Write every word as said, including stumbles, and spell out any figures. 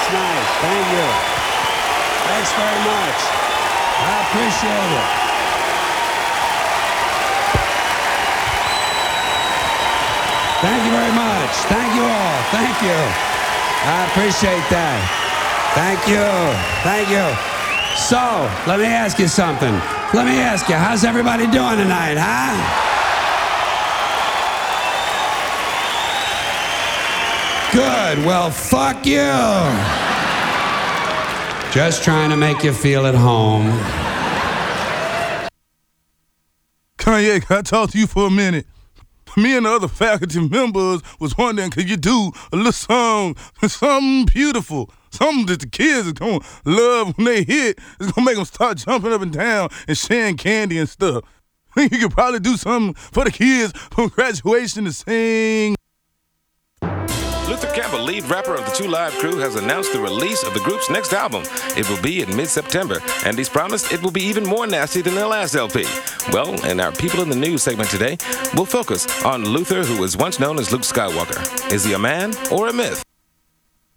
That's nice. Thank you. Thanks very much. I appreciate it. Thank you very much. Thank you all. Thank you. I appreciate that. Thank you. Thank you. So, let me ask you something. Let me ask you, how's everybody doing tonight, huh? Good. Well, fuck you. Just trying to make you feel at home. Kanye, can I talk to you for a minute? Me and the other faculty members was wondering, could you do a little song, something beautiful, something that the kids are gonna love when they hit. It's gonna make them start jumping up and down and sharing candy and stuff. I think you could probably do something for the kids from graduation to sing. Luther Campbell, lead rapper of the Two Live Crew, has announced the release of the group's next album. It will be in mid-September, and he's promised it will be even more nasty than their last L P. Well, in our People in the News segment today, we'll focus on Luther, who was once known as Luke Skywalker. Is he a man or a myth?